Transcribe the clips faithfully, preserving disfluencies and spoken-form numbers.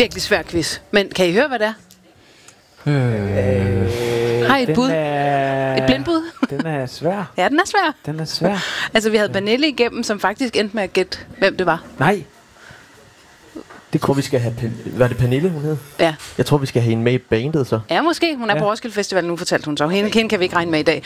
Virkelig svær quiz. Men kan I høre, hvad det er? Øh, Har I et bud? Er, et blindbud? Den er svær. Ja, den er svær. Den er svær. Altså, vi havde Pernille igennem, som faktisk endte med at gætte, hvem det var. Nej. Det tror vi skal have... Pen- Hvad er det, Pernille, hun hed? Ja. Jeg tror, vi skal have hende med i bandet, så. Ja, måske. Hun er Ja. på Roskilde Festival nu, fortalte hun så. Hende, hende kan vi ikke regne med i dag.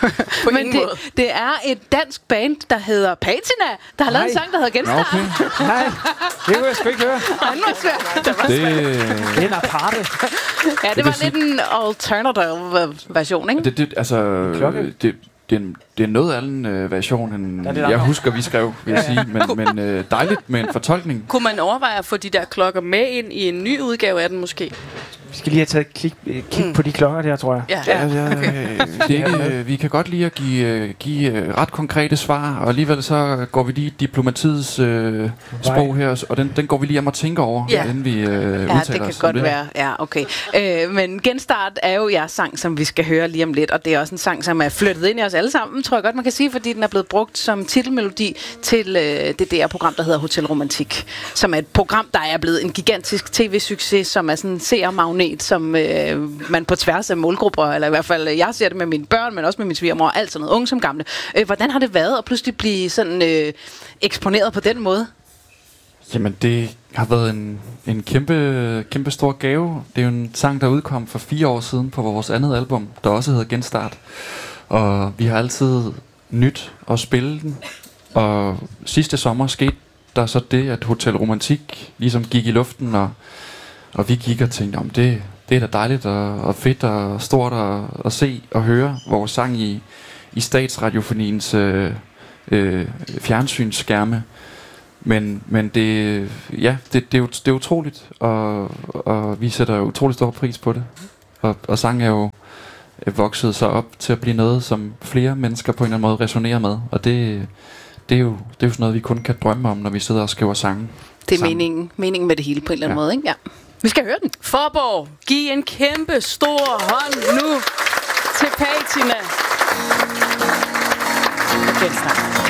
Men det, det er et dansk band, der hedder Patina, der har lavet en sang, der hedder Genstart. Okay. Nej, det kunne jeg sgu ikke høre. Nej, den var svær. Den var Det, Det er en aparte. Ja, det vil var sige- lidt en alternative version, ikke? det, det, altså, klokke? det, det, er en, det er noget anden øh, version, end Ja, det er jeg langere. husker, vi skrev, vil jeg sige. Men, men øh, dejligt med en fortolkning. Kunne man overveje at få de der klokker med ind i en ny udgave af den måske? Vi skal lige have taget et kig, øh, kig mm. på de klokker der, tror jeg. Ja, Ja, ja, okay. det er ikke, øh, vi kan godt lide at give, øh, give øh, ret konkrete svar, og alligevel så går vi lige diplomatiets øh, sprog her, og den, den går vi lige om at tænke over, Ja. inden vi øh, Ja, udtaler det kan os om godt være. Ja, okay. Øh, men Genstart er jo jeres sang, som vi skal høre lige om lidt, og det er også en sang, som er flyttet ind i os alle sammen, tror jeg godt, man kan sige, fordi den er blevet brugt som titelmelodi til øh, det der program, der hedder Hotel Romantik, som er et program, der er blevet en gigantisk tv-succes, som er sådan en seermagnet, som øh, man på tværs af målgrupper, eller i hvert fald, jeg ser det med mine børn, men også med min svigermor, alt sådan noget, unge som gamle. Øh, hvordan har det været at pludselig blive sådan øh, eksponeret på den måde? Jamen, det har været en, en kæmpe, kæmpe stor gave. Det er jo en sang, der udkom for fire år siden på vores andet album, der også hedder Genstart. Og vi har altid nyt at spille den. Og sidste sommer skete der så det, at Hotel Romantik ligesom gik i luften, og, og vi gik og tænkte, om det, det er da dejligt og, og fedt og stort at, at se og høre vores sang i, i Statsradiofoniens øh, øh, fjernsynsskærme. Men, men det, ja, det, det, er jo, det er utroligt, og, og vi sætter utrolig stor pris på det. Og, og sang er jo vokset sig op til at blive noget, som flere mennesker på en eller anden måde resonerer med. Og det, det, er jo, det er jo sådan noget, vi kun kan drømme om, når vi sidder og skriver sange. Det er sammen. meningen, meningen med det hele på en eller anden Ja. måde, ikke? Ja. Vi skal høre den. Forborg, giv en kæmpe stor hånd nu til Patina. Genstart.